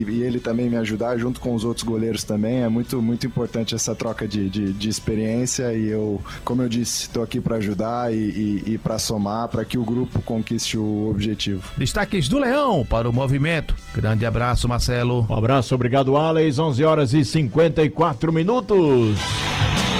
ele também me ajudar, junto com os outros goleiros também. É muito, muito importante essa troca de experiência, e eu, como eu disse, estou aqui para ajudar e para somar, para que o grupo conquiste o objetivo. Destaques do Leão para o movimento. Grande abraço, Marcelo. Um abraço, obrigado, Alex. 11 horas e 54 minutos.